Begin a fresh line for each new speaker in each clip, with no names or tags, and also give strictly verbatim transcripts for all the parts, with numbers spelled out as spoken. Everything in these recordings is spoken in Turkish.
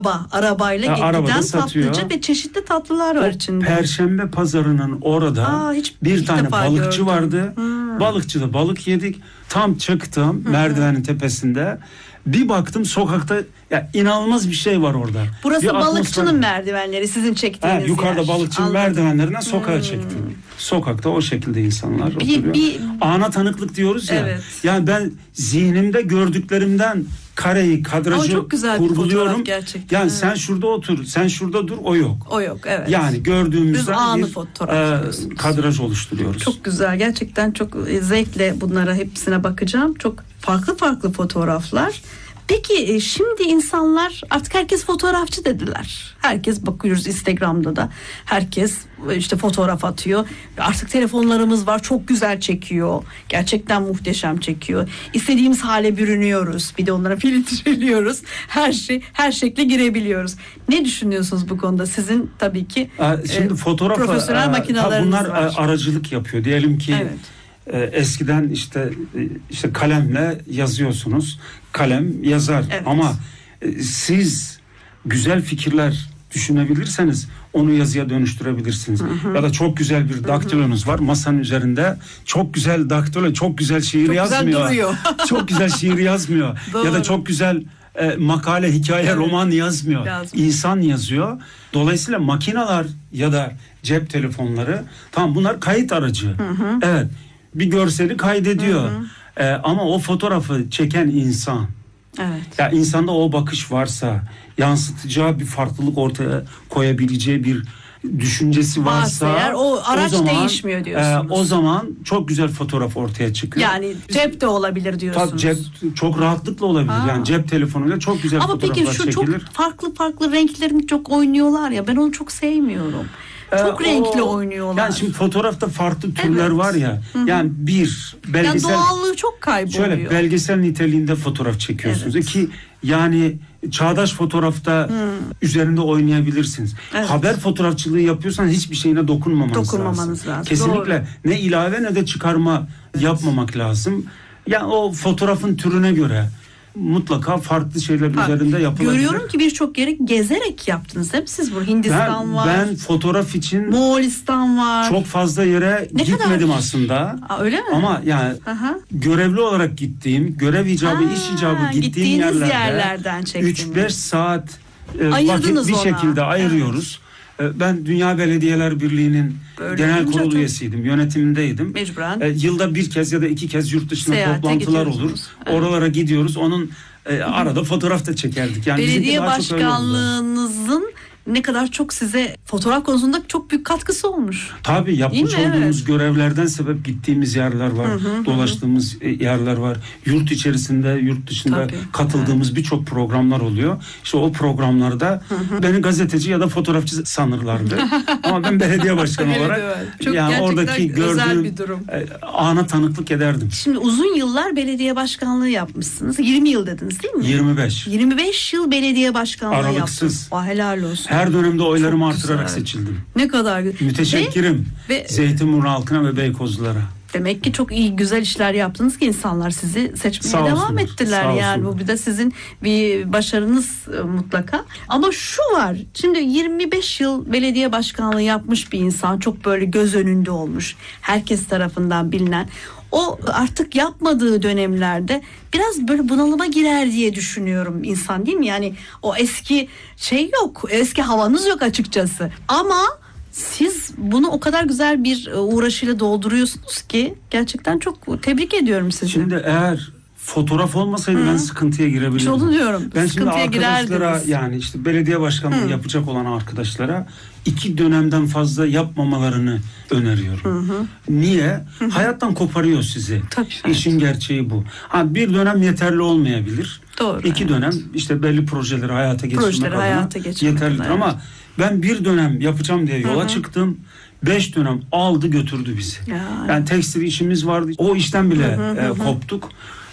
Araba, arabayla
Ya,
giden tatlıcı ve çeşitli tatlılar var
o
içinde.
Perşembe pazarının orada
Aa, hiç,
bir tane balıkçı
gördüm.
vardı. Hmm. Balıkçıda balık yedik. Tam çıktım hmm. merdivenin tepesinde. Bir baktım sokakta, ya inanılmaz bir şey var orada.
Burası
bir
balıkçının
atmosfer...
merdivenleri, sizin çektiğiniz
ha, yukarıda
yer.
balıkçının
Anladım.
merdivenlerinden sokağa
Hmm.
çektim. Sokakta o şekilde insanlar
bir,
oturuyor.
Bir...
Ana tanıklık diyoruz ya.
Evet.
Yani ben zihnimde gördüklerimden kareyi, kadrajı kurguluyorum.
Gerçekten.
Yani
evet.
sen şurada otur, sen şurada dur, o yok.
O yok, evet.
Yani gördüğümüzden bir e, kadraj oluşturuyoruz.
Çok güzel, gerçekten çok zevkle bunlara hepsine bakacağım. Çok farklı farklı fotoğraflar. Peki şimdi insanlar artık herkes fotoğrafçı dediler. Herkes, bakıyoruz Instagram'da da herkes işte fotoğraf atıyor. Artık telefonlarımız var, çok güzel çekiyor. Gerçekten muhteşem çekiyor. İstediğimiz hale bürünüyoruz. Bir de onlara filtreliyoruz. Her şey, her şekle girebiliyoruz. Ne düşünüyorsunuz bu konuda? Sizin tabii ki
şimdi
e,
fotoğraf,
profesyonel
e,
makineleriniz
bunlar
var.
Aracılık yapıyor. Diyelim ki
evet.
Eskiden işte işte kalemle yazıyorsunuz. Kalem yazar.
Evet.
Ama siz güzel fikirler düşünebilirseniz onu yazıya dönüştürebilirsiniz. Hı hı. Ya da çok güzel bir daktilonuz var masanın üzerinde. Çok güzel daktilo, çok güzel şiir çok yazmıyor. Güzel çok güzel şiir yazmıyor. Ya da çok güzel e, makale, hikaye, evet. roman yazmıyor. Yazmıyor. İnsan yazıyor. Dolayısıyla makineler ya da cep telefonları, tamam, bunlar kayıt aracı. Hı hı. Evet. Bir görseli kaydediyor. Hı hı. Ee, ama o fotoğrafı çeken insan.
Evet.
Ya insanda o bakış varsa, yansıtacağı bir farklılık ortaya koyabileceği bir düşüncesi varsa,
eğer, o araç
o zaman,
değişmiyor diyorsunuz.
E, o zaman çok güzel fotoğraf ortaya çıkıyor.
Yani cep de olabilir diyorsunuz.
Tabii cep çok rahatlıkla olabilir. Ha. Yani cep telefonuyla çok güzel
ama
fotoğraflar çekilir.
Ama peki şu
çekilir.
çok farklı farklı renklerini çok oynuyorlar ya, ben onu çok sevmiyorum. Çok ee, renkli o, oynuyorlar.
Yani şimdi fotoğrafta farklı türler evet. var ya. Hı-hı. Yani bir belgesel.
Yani doğallığı çok kayboluyor.
Şöyle belgesel niteliğinde fotoğraf çekiyorsunuz. Evet. Ki yani çağdaş fotoğrafta hmm. üzerinde oynayabilirsiniz. Evet. Haber fotoğrafçılığı yapıyorsan hiçbir şeyine dokunmamanız,
dokunmamanız
lazım.
lazım.
Kesinlikle
doğru.
Ne ilave ne de çıkarma evet. yapmamak lazım. Yani o fotoğrafın türüne göre mutlaka farklı şeyler ha, üzerinde yapılabilir.
Görüyorum ki birçok yeri gezerek yaptınız değil mi siz? Bu Hindistan
ben,
var.
Ben fotoğraf için
Moğolistan var.
Çok fazla yere ne gitmedim kadar? Aslında.
Aa, öyle mi?
Ama yani Aha. görevli olarak gittiğim, görev icabı, ha, iş icabı gittiğim yerlerde
yerlerden
üç beş saat e, vakit bir ona. şekilde ayırıyoruz. Evet. Ben Dünya Belediyeler Birliği'nin Böyle genel kurul çok... üyesiydim, yönetimindeydim.
Mecburen.
E, yılda bir kez ya da iki kez yurt dışına Seyahate toplantılar olur. Evet. Oralara gidiyoruz. Onun e, arada fotoğraf da çekerdik. Yani
belediye başkanlığınızın ne kadar çok size fotoğraf konusunda çok büyük katkısı olmuş.
Tabii yapmış olduğumuz evet. görevlerden sebep gittiğimiz yerler var. Hı hı, dolaştığımız hı. yerler var. Yurt içerisinde, yurt dışında Tabii. katıldığımız evet. birçok programlar oluyor. İşte o programlarda hı hı. beni gazeteci ya da fotoğrafçı sanırlardı. Ama ben belediye başkanı olarak
çok
yani oradaki gördüğüm
bir durum.
ana tanıklık ederdim.
Şimdi uzun yıllar belediye başkanlığı yapmışsınız. yirmi yıl dediniz değil mi?
yirmi beş.
yirmi beş yıl belediye başkanlığı
Aralıksız.
yaptınız. Oh, helal olsun.
Her dönemde oylarımı çok artırarak güzel. seçildim.
Ne kadar güzel.
Müteşekkirim. Ve, ve, Zeytinburnu halkına ve Beykozlulara.
Demek ki çok iyi, güzel işler yaptınız ki insanlar sizi seçmeye sağ devam olsunlar, ettiler. Yani bu bir de sizin bir başarınız mutlaka. Ama şu var. Şimdi yirmi beş yıl belediye başkanlığı yapmış bir insan, çok böyle göz önünde olmuş. Herkes tarafından bilinen. O artık yapmadığı dönemlerde biraz böyle bunalıma girer diye düşünüyorum insan, değil mi? Yani o eski şey yok, eski havanız yok açıkçası. Ama siz bunu o kadar güzel bir uğraşıyla dolduruyorsunuz ki gerçekten çok tebrik ediyorum sizi.
Şimdi eğer fotoğraf olmasaydı Hı. ben sıkıntıya girebilirdim.
İşte onu diyorum.
Ben şimdi arkadaşlara
girerdiniz.
Yani işte belediye başkanlığı Hı. yapacak olan arkadaşlara iki dönemden fazla yapmamalarını öneriyorum. Hı hı. Niye? Hı hı. Hayattan koparıyor sizi.
Tabii,
İşin evet. gerçeği bu. Ha, bir dönem yeterli olmayabilir.
Doğru.
İki evet. dönem işte belli projeleri hayata geçirmek
projeleri
adına
hayata
yeterlidir. Evet. Ama ben bir dönem yapacağım diye yola hı hı. çıktım. Beş dönem aldı götürdü bizi. Yani, yani tekstil işimiz vardı. O işten bile hı hı hı. E, koptuk.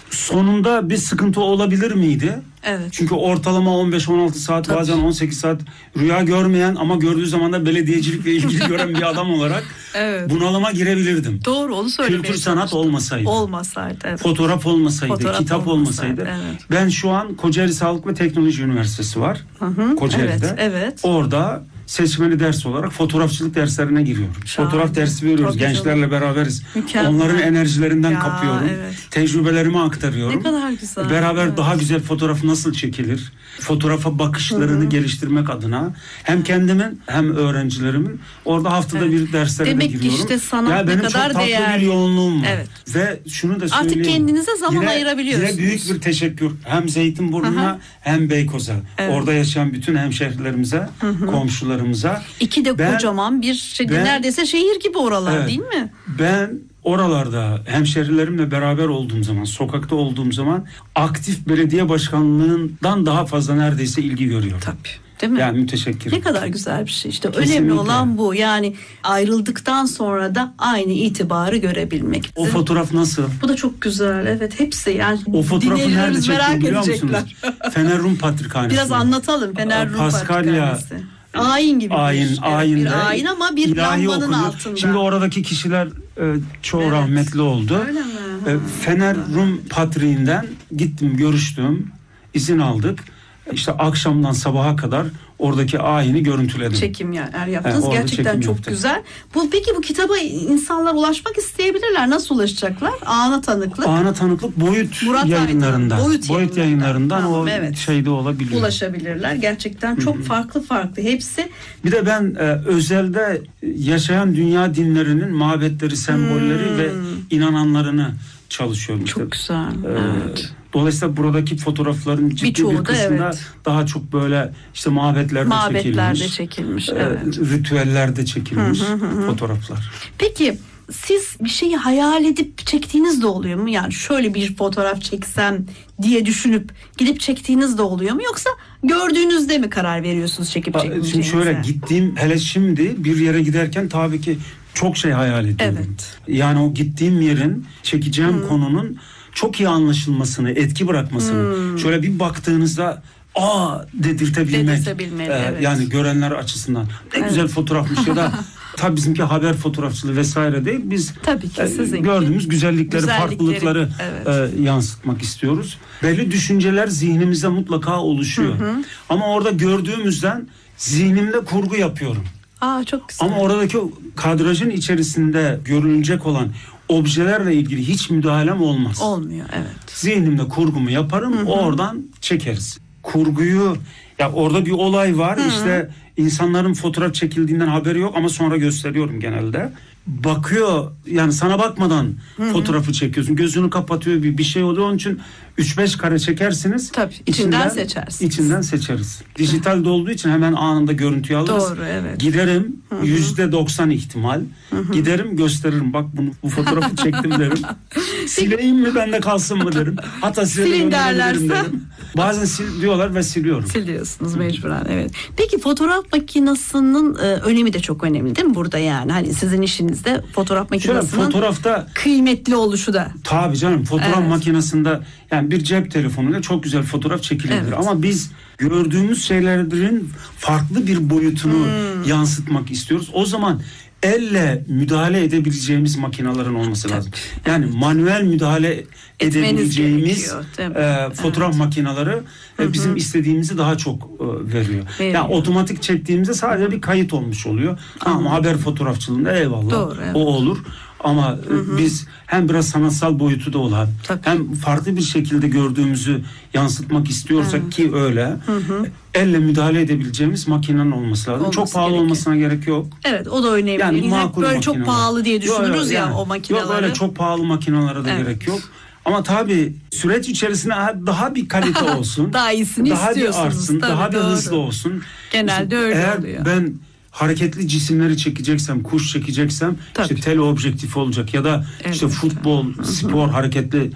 sonunda bir sıkıntı olabilir miydi?
Evet.
Çünkü ortalama on beş on altı saat,
Tabii.
bazen on sekiz saat rüya görmeyen ama gördüğü zaman da belediyecilikle ilgili gören bir adam olarak
Evet.
bunalıma girebilirdim.
Doğru, onu söylemeye
Kültür sanat
çalıştım.
olmasaydı.
Olmasaydı. Evet.
Fotoğraf olmasaydı,
Fotoğraf
kitap
olmasaydı,
olmasaydı.
evet.
Ben şu an Kocaeli Sağlık ve Teknoloji Üniversitesi var.
Hı hı,
Kocaeli'de.
evet, evet.
Orada seçmeli ders olarak fotoğrafçılık derslerine giriyorum.
Şahane.
Fotoğraf dersi veriyoruz.
Tabii
Gençlerle
canım.
beraberiz.
Mükemmel.
Onların enerjilerinden
Ya,
kapıyorum.
evet.
Tecrübelerimi aktarıyorum.
Ne kadar güzel.
Beraber
Evet.
daha güzel fotoğraf nasıl çekilir? Fotoğrafa bakışlarını
Hı-hı.
geliştirmek adına hem kendimin hem öğrencilerimin orada haftada
Evet.
bir derslere
Demek
de
ki
giriyorum.
işte sanat
ya
ne
benim
kadar
çok tatlı
değerli.
bir yoğunluğum var.
Evet.
Ve şunu da
Artık
söyleyeyim.
kendinize zaman
yine,
ayırabiliyorsunuz.
Yine büyük bir teşekkür hem Zeytinburnu'na
Hı-hı.
hem Beykoz'a.
Evet.
Orada yaşayan bütün hemşehrilerimize,
Hı-hı.
komşularımıza.
İki de
Ben-
kocaman bir şey,
ben-
neredeyse şehir gibi oralar
Evet.
değil mi?
Ben oralarda hemşerilerimle beraber olduğum zaman, sokakta olduğum zaman aktif belediye başkanlığından daha fazla neredeyse ilgi görüyorum.
Tabii. Değil mi?
Yani müteşekkirim.
Ne kadar güzel bir şey. İşte
Kesinlikle.
önemli olan bu. Yani ayrıldıktan sonra da aynı itibarı görebilmek.
O fotoğraf nasıl?
Bu da çok güzel. Evet, hepsi yani.
O fotoğrafı nerede
dinleyicilerimiz
çektim biliyor
edecekler.
musunuz? Fener Rum Patrikhanesi.
Biraz anlatalım. Fener Rum
Paskalya
Patrikhanesi. Ayin gibi
ayin,
bir, evet,
ayinde
bir ayin ama bir
ilahi
lambanın
okunuyor.
altında.
Şimdi oradaki kişiler e, çoğu
Evet.
rahmetli oldu.
Öyle mi?
E, Fener Rum Patriğinden gittim, görüştüm, izin aldık. İşte akşamdan sabaha kadar oradaki ayini görüntüledim.
Çekim yer yaptınız.
Evet, orada
Gerçekten
çekim
çok
yaptım.
güzel. Bu peki bu kitaba insanlar ulaşmak isteyebilirler. Nasıl ulaşacaklar? Ana tanıklık.
Ana tanıklık Boyut
Murat
yayınlarından.
Aydın, Boyut
Boyut
yayınlarından.
yayınlarından
Tamam,
o
evet.
şeyde olabiliyor.
Ulaşabilirler. Gerçekten çok farklı farklı. Hepsi
Bir de ben e, özelde yaşayan dünya dinlerinin mabetleri, sembolleri
Hmm.
ve inananlarını çalışıyorum. İşte,
çok güzel.
e,
Evet.
Dolayısıyla buradaki fotoğrafların ciddi
Birçoğu
bir
da
kısmında
evet.
daha çok böyle işte mabetlerde,
Mabetlerde
çekilmiş.
çekilmiş.
e,
Evet.
ritüellerde çekilmiş
Hı hı hı hı.
fotoğraflar.
Peki siz bir şeyi hayal edip çektiğiniz de oluyor mu? Yani şöyle bir fotoğraf çeksem diye düşünüp gidip çektiğiniz de oluyor mu? Yoksa gördüğünüzde mi karar veriyorsunuz çekip
Aa,
çekmeyeceğinize?
Şimdi şöyle gittiğim, hele şimdi bir yere giderken tabii ki çok şey hayal ediyorum.
Evet.
Yani o gittiğim yerin, çekeceğim konunun çok iyi anlaşılmasını, etki bırakmasını.
Hmm.
Şöyle bir baktığınızda aa dedirtebilmek.
Dedirtebilmek,
Ee,
evet.
Yani görenler açısından. Ne
Evet.
güzel fotoğrafmış ya da tabii bizimki haber fotoğrafçılığı vesaire değil. Biz
Tabii ki
e,
sizinki.
gördüğümüz güzellikleri,
Güzellikleri,
farklılıkları
evet.
e, yansıtmak istiyoruz. Belli düşünceler zihnimizde mutlaka oluşuyor. Ama orada gördüğümüzden zihnimde kurgu yapıyorum.
Aa, çok güzel.
Ama oradaki o kadrajın içerisinde görünecek olan objelerle ilgili hiç müdahalem olmaz.
Olmuyor, evet.
Zihnimde kurgumu yaparım, oradan çekeriz. Kurguyu, ya orada bir olay var, işte insanların fotoğraf çekildiğinden haberi yok ama sonra gösteriyorum genelde. Bakıyor, yani sana bakmadan fotoğrafı çekiyorsun. Gözünü kapatıyor, bir bir şey oluyor. Onun için üç beş kare çekersiniz.
Tabii, içinden seçersiniz.
İçinden seçeriz. Dijital de olduğu için hemen anında görüntüyü alırız.
Doğru, evet.
Giderim, yüzde doksan ihtimal. Giderim, gösteririm. Bak bunu, bu fotoğrafı çektim derim. Sileyim mi, bende kalsın mı derim. Hatta size de
Silin
gönderebilirim
derlerse.
derim. Bazen sil diyorlar ve siliyorum.
Siliyorsunuz mecburen, evet. Peki fotoğraf makinesinin e, önemi de çok önemli değil mi burada yani? Hani sizin işinizde fotoğraf
Şöyle
makinesinin
fotoğrafta
kıymetli oluşu da.
tabii canım fotoğraf
Evet.
makinesinde yani bir cep telefonuyla çok güzel fotoğraf çekilebilir.
Evet.
Ama biz gördüğümüz şeylerin farklı bir boyutunu
Hmm.
yansıtmak istiyoruz. O zaman elle müdahale edebileceğimiz makinelerin olması lazım. Yani manuel müdahale
Etmeniz
edebileceğimiz
gerekiyor, değil mi?
e, fotoğraf
Evet.
makineleri e, bizim istediğimizi daha çok e, veriyor.
Veriyor.
Yani otomatik çektiğimizde sadece bir kayıt olmuş oluyor. Ama haber fotoğrafçılığında eyvallah
Doğru, evet.
o olur. Ama e, biz hem biraz sanatsal boyutu da olan,
Tabii.
hem farklı bir şekilde gördüğümüzü yansıtmak istiyorsak ki öyle, elle müdahale edebileceğimiz makinenin olması lazım.
Olması
çok pahalı
gerekiyor.
olmasına gerek yok.
Evet, o da önemli.
Yani
Hep
makul
böyle çok
makineler.
pahalı diye
Yok,
düşünürüz
yok,
ya
yani.
o makineleri.
Yok öyle çok pahalı makinelere de
Evet.
gerek yok. Ama tabii süreç içerisinde daha bir kalite olsun.
Daha iyisini
daha bir
istiyorsunuz.
artsın,
Tabii,
daha bir
doğru.
hızlı olsun.
Genelde
İşte
öyle
eğer
oluyor.
ben hareketli cisimleri çekeceksem, kuş çekeceksem
Tabii.
işte teleobjektif olacak ya da
Evet.
işte futbol, spor, hareketli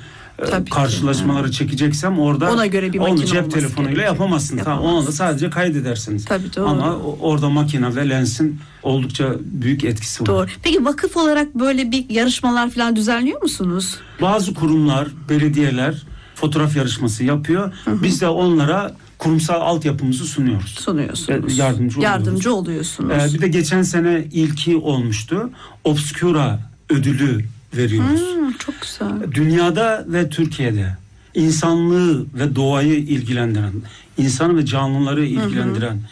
Tabii
karşılaşmaları ki. çekeceksem orada
ona göre bir
onu cep telefonuyla gerekiyor. yapamazsın. Tamam, onu da sadece kaydedersiniz.
Tabii, doğru.
Ama orada makine ve lensin oldukça büyük etkisi var.
Doğru. Peki vakıf olarak böyle bir yarışmalar falan düzenliyor musunuz?
Bazı kurumlar, belediyeler fotoğraf yarışması yapıyor. Hı hı. Biz de onlara kurumsal altyapımızı sunuyoruz.
Sunuyorsunuz.
Yardımcı,
Yardımcı oluyorsunuz.
Ee, bir de geçen sene ilki olmuştu. Obscura ödülü veriyoruz.
Hmm, çok güzel.
Dünyada ve Türkiye'de insanlığı ve doğayı ilgilendiren, insanı ve canlıları ilgilendiren hı hı.